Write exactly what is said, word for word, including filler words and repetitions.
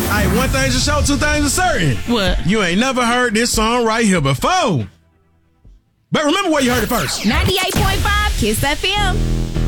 Hey, one thing's a sure, two things are certain. What? You ain't never heard this song right here before. But remember where you heard it first. ninety-eight point five Kiss F M.